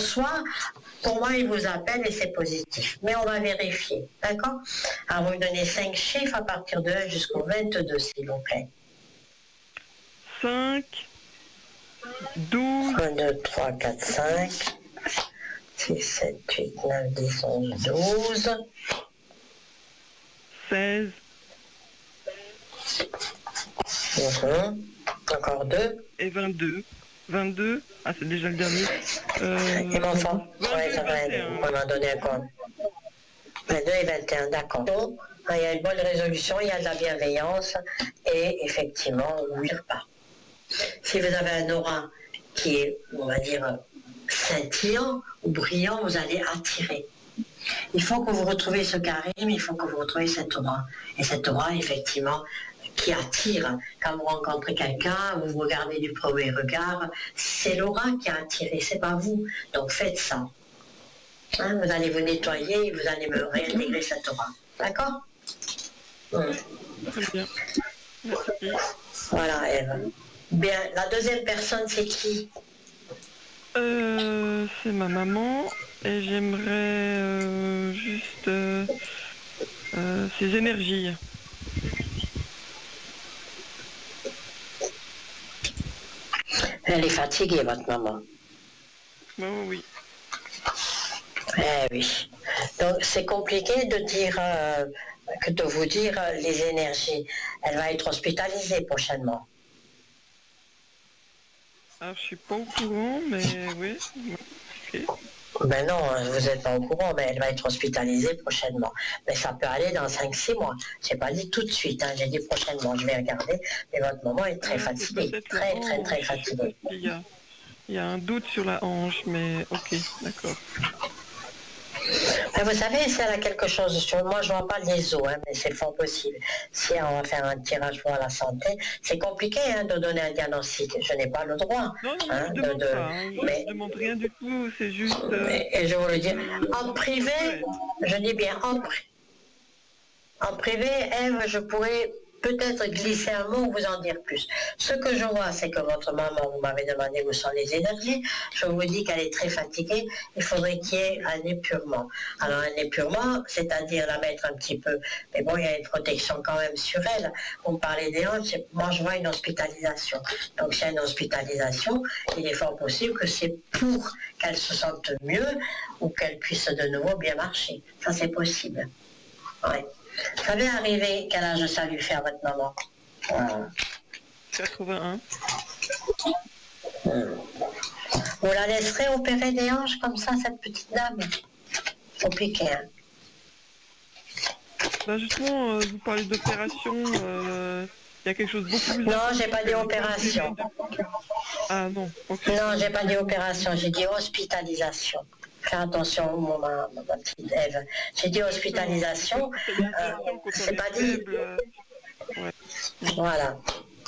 soir, pour moi, il vous appelle et c'est positif. Mais on va vérifier, d'accord? Alors, vous me donnez 5 chiffres à partir de 1 jusqu'au 22, s'il vous plaît. 5, 12... 1, 2, 3, 4, 5, 6, 7, 8, 9, 10, 11, 12... 16... Encore 2. Et 22. 22. Ah, c'est déjà le dernier. Et mon enfant, 22, ça va, 21. on m'a donné un compte. 22 et 21, d'accord. Donc, il y a une bonne résolution, il y a de la bienveillance, et effectivement, oui, pas. Si vous avez un aura qui est, on va dire, scintillant ou brillant, vous allez attirer. Il faut que vous retrouviez ce charisme, il faut que vous retrouviez cette aura. Et cette aura, effectivement, qui attire. Quand vous rencontrez quelqu'un, vous regardez du premier regard, c'est l'aura qui a attiré, c'est pas vous. Donc faites ça. Hein, vous allez vous nettoyer, vous allez me réintégrer cette aura. D'accord? Très bien. Merci. Voilà, Ève. Bien, la deuxième personne, c'est qui? C'est ma maman et j'aimerais juste ses énergies. Elle est fatiguée, votre maman. Oh, oui. Eh oui. Donc c'est compliqué de dire que de vous dire les énergies. Elle va être hospitalisée prochainement. Alors, je suis pas au courant, mais oui. Ok. Ben non, vous n'êtes pas au courant, mais elle va être hospitalisée prochainement. Mais ça peut aller dans 5-6 mois. Je n'ai pas dit tout de suite, hein, j'ai dit prochainement, je vais regarder. Mais votre maman est très fatiguée, très fatiguée. Il y a un doute sur la hanche, mais ok, d'accord. Ben vous savez, si elle a quelque chose sur moi, je ne vois pas les os, hein, mais c'est fort possible. Si on va faire un tirage pour la santé, c'est compliqué hein, de donner un diagnostic. Je n'ai pas le droit. Non, hein, je demande pas. Hein, je demande rien du tout. C'est juste. Et je vous le dis, en privé, je dis bien en privé, Ève, je pourrais peut-être glisser un mot ou vous en dire plus. Ce que je vois, c'est que votre maman, vous m'avez demandé où sont les énergies. Je vous dis qu'elle est très fatiguée. Il faudrait qu'il y ait un épurement. Alors un épurement, c'est-à-dire la mettre un petit peu. Mais bon, il y a une protection quand même sur elle. Vous me parlez des hanches, moi je vois une hospitalisation. Donc s'il y a une hospitalisation, il est fort possible que c'est pour qu'elle se sente mieux ou qu'elle puisse de nouveau bien marcher. Ça c'est possible. Ouais. Ça vient arriver, quel âge ça lui fait à votre maman? 81. Vous la laisserez opérer des hanches comme ça, cette petite dame? Faut piquer, hein. Ben justement, vous parlez d'opération, il y a quelque chose de beaucoup plus... Non, j'ai pas dit opération. Ah non, ok. Non, j'ai pas dit opération, j'ai dit hospitalisation. Fais attention, ma petite Ève. J'ai dit hospitalisation, c'est pas dit. Ouais. Voilà.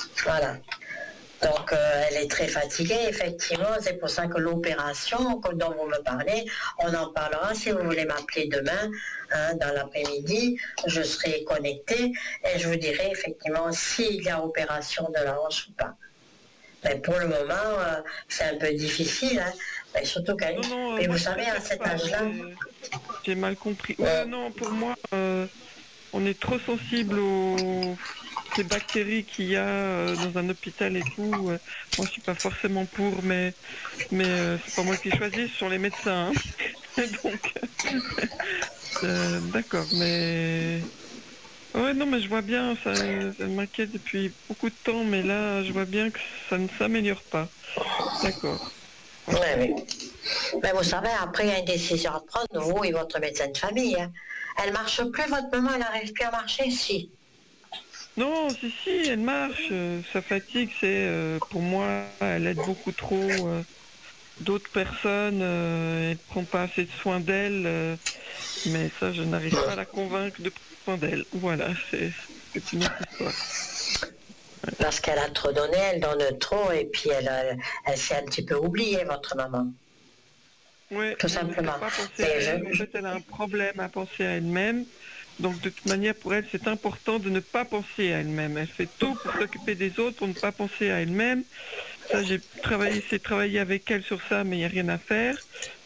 Donc elle est très fatiguée, effectivement, c'est pour ça que l'opération dont vous me parlez, on en parlera si vous voulez m'appeler demain, hein, dans l'après-midi, je serai connectée et je vous dirai effectivement s'il y a opération de la hanche ou pas. Mais pour le moment, c'est un peu difficile, hein. Mais surtout qu'elle... Mais vous savez, à cet âge-là... J'ai mal compris. Ouais, non, pour moi, on est trop sensible aux ces bactéries qu'il y a dans un hôpital et tout. Moi, je suis pas forcément pour, mais c'est pas moi qui choisis, ce sont les médecins. Hein. Donc, d'accord, mais... Ouais, non, mais je vois bien, ça m'inquiète depuis beaucoup de temps, mais là, je vois bien que ça ne s'améliore pas. D'accord. Oui. Mais vous savez, après, il y a une décision à prendre, vous et votre médecin de famille. Hein. Elle marche plus, votre maman, elle n'arrive plus à marcher, si. Non, si, elle marche. Sa fatigue, c'est, pour moi, elle aide beaucoup trop d'autres personnes. Elle ne prend pas assez de soin d'elle. Mais ça, je n'arrive pas à la convaincre de prendre soin d'elle. Voilà, c'est une autre histoire. Parce qu'elle a trop donné, elle donne trop, et puis elle s'est un petit peu oubliée, votre maman. Oui, tout simplement. En fait, elle a un problème à penser à elle-même. Donc, de toute manière, pour elle, c'est important de ne pas penser à elle-même. Elle fait tout pour s'occuper des autres, pour ne pas penser à elle-même. Ça, j'ai essayé de travailler avec elle sur ça, mais il n'y a rien à faire.